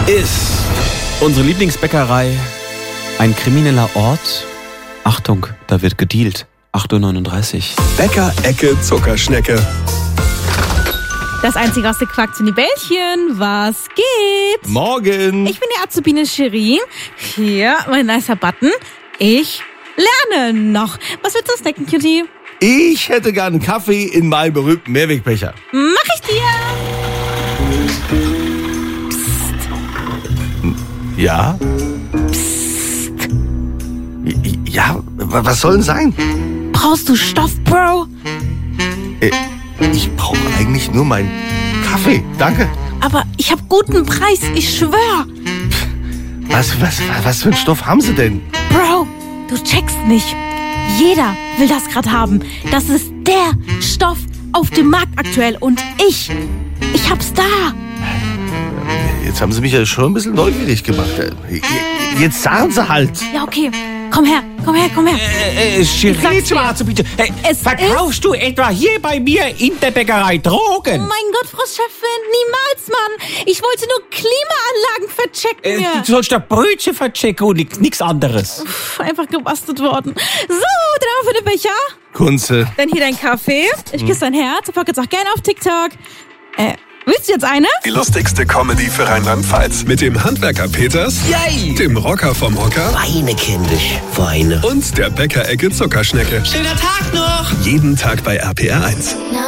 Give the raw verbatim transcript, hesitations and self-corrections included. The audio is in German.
Ist unsere Lieblingsbäckerei ein krimineller Ort? Achtung, da wird gedealt. acht Uhr neununddreißig. Bäcker-Ecke Zuckerschnecke. Das einzige aus der Quark sind die Bällchen. Was geht? Morgen. Ich bin die Azubine Shirin. Hier, mein nicer Button. Ich lerne noch. Was willst du snacken, Cutie? Ich hätte gerne einen Kaffee in meinem berühmten Mehrwegbecher. Mach ich dir. Ja? Psst. Ja, was soll denn sein? Brauchst du Stoff, Bro? Äh, ich brauche eigentlich nur meinen Kaffee. Danke. Aber ich hab guten Preis, ich schwör. Was, was, was für einen Stoff haben Sie denn? Bro, du checkst nicht. Jeder will das gerade haben. Das ist der Stoff auf dem Markt aktuell. Und ich, ich hab's da. Jetzt haben Sie mich ja schon ein bisschen neugierig gemacht. Jetzt sagen Sie halt. Ja, okay. Komm her, komm her, komm her. Äh, äh, Shirin, schwarze bitte. Hey, Es verkaufst du etwa hier bei mir in der Bäckerei Drogen? Oh mein Gott, Frau Chefin, niemals, Mann. Ich wollte nur Klimaanlagen verchecken. Äh, du sollst da Brötchen verchecken und nix, nix anderes. Pff, einfach gebastelt worden. So, dann für den Becher. Kunze. Dann hier dein Kaffee. Ich küsse dein Herz. Pack jetzt auch gerne auf TikTok. Äh, willst du jetzt eine? Die lustigste Comedy für Rheinland-Pfalz. Mit dem Handwerker Peters, Yay! dem Rocker vom Hocker Weine, kindisch, Weine. und der Bäcker-Ecke Zuckerschnecke. Schöner Tag noch! Jeden Tag bei R P R eins.